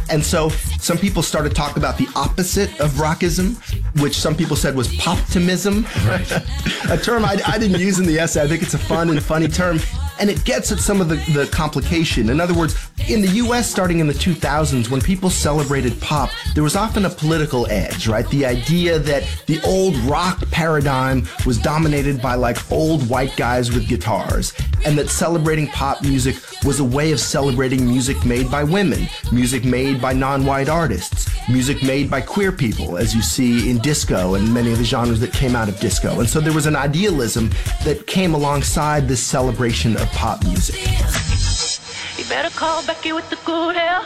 And so some people started talking about the opposite of rockism, which some people said was poptimism, a term I didn't use in the essay. I think it's a fun and funny term. And it gets at some of the complication. In other words, in the US starting in the 2000s, when people celebrated pop, there was often a political edge, right? The idea that the old rock paradigm was dominated by like old white guys with guitars, and that celebrating pop music was a way of celebrating music made by women, music made by non-white artists, music made by queer people, as you see in disco and many of the genres that came out of disco. And so there was an idealism that came alongside this celebration of pop music. You better call Becky with the good hair.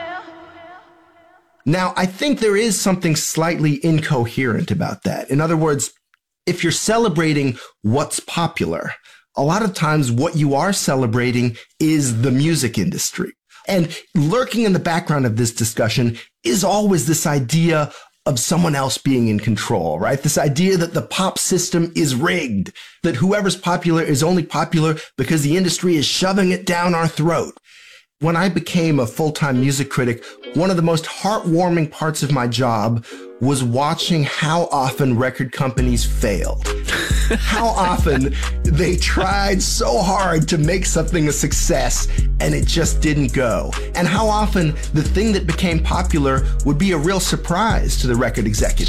Now, I think there is something slightly incoherent about that. In other words, if you're celebrating what's popular, a lot of times what you are celebrating is the music industry. And lurking in the background of this discussion is always this idea of someone else being in control, right? This idea that the pop system is rigged, that whoever's popular is only popular because the industry is shoving it down our throat. When I became a full-time music critic, one of the most heartwarming parts of my job was watching how often record companies failed. How often they tried so hard to make something a success and it just didn't go. And how often the thing that became popular would be a real surprise to the record executive.